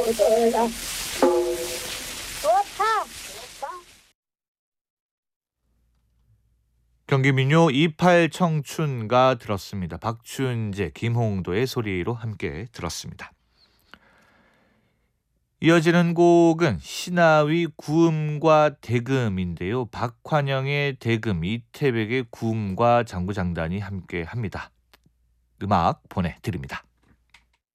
경기 민요 28 청춘가 들었습니다. 박춘재, 김홍도의 소리로 함께 들었습니다. 이어지는 곡은 신하위 구음과 대금인데요. 박환영의 대금, 이태백의 구음과 장구장단이 함께 합니다. 음악 보내드립니다.